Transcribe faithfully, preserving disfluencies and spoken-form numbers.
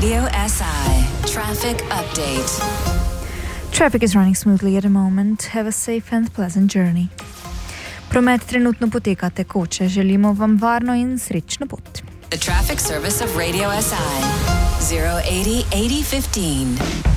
Radio S I. Traffic update. Traffic is running smoothly at the moment. Have a safe and pleasant journey. Promet trenutno poteka tekoče. Želimo vam varno in srečno pot. The traffic service of Radio S I. zero eighty eighty fifteen.